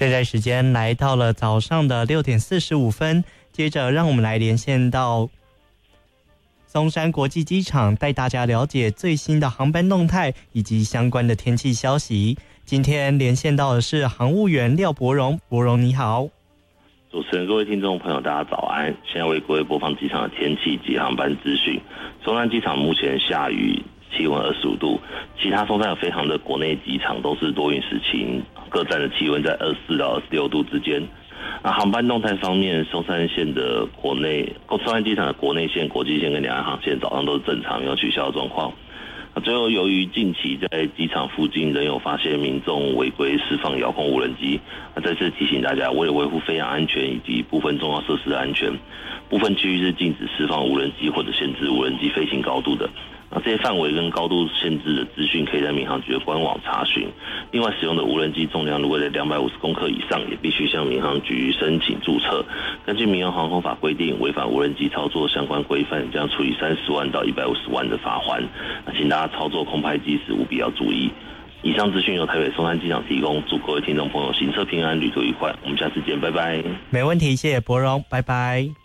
现在时间来到了早上的6:45，接着让我们来连线到松山国际机场，带大家了解最新的航班动态以及相关的天气消息。今天连线到的是航务员廖伯荣，伯荣你好。 主持人、各位听众朋友，大家早安！现在为各位播放机场的天气及航班资讯。松山机场目前下雨，气温25度，其他松山有飞航的国内机场都是多云时晴，各站的气温在24到26度之间。那航班动态方面，松山线的松山机场的国内线、国际线跟两岸航线早上都是正常，没有取消的状况。最后，由于近期在机场附近仍有发现民众违规释放遥控无人机，再次提醒大家，为了维护飞航安全以及部分重要设施的安全，部分区域是禁止释放无人机或者限制无人机飞行高度的。这些范围跟高度限制的资讯可以在民航局的官网查询。另外，使用的无人机重量如果在250公克以上，也必须向民航局申请注册。根据民航航空法规定，违反无人机操作相关规范，将处以30万到150万的罚锾。请大家操作空拍机时务必要注意。以上资讯由台北松山机场提供，祝各位听众朋友行车平安，旅途愉快。我们下次见，拜拜。 没问题，谢谢伯荣，拜拜。